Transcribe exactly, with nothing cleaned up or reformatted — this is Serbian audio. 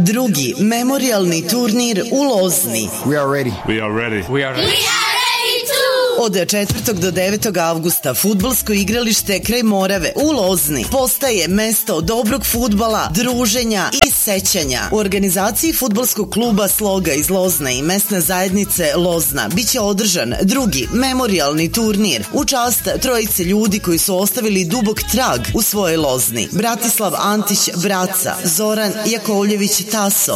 drugi memorijalni turnir u Lozni. We are ready. We are ready. We are ready. Od četvrtog do devetog avgusta fudbalsko igralište kraj Morave u Lozni postaje mesto dobrog fudbala, druženja i sećanja. U organizaciji fudbalskog kluba Sloga iz Lozne i mesne zajednice Lozna biće održan drugi memorijalni turnir u čast trojice ljudi koji su ostavili dubok trag u svojoj Lozni. Bratislav Antić Braca, Zoran Jakovljević Taso